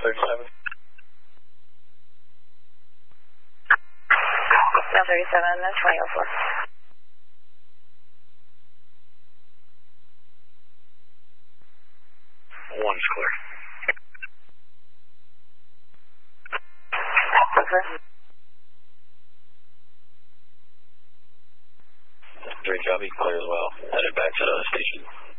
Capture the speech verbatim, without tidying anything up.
thirty-seven. South thirty-seven, that's twenty oh four. One's clear. Okay. Great job, you clear as well. Headed back to the station.